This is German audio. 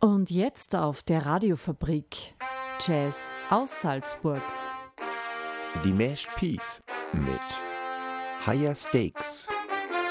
Und jetzt auf der Radiofabrik Jazz aus Salzburg. Die Mashed Peas mit Higher Stakes.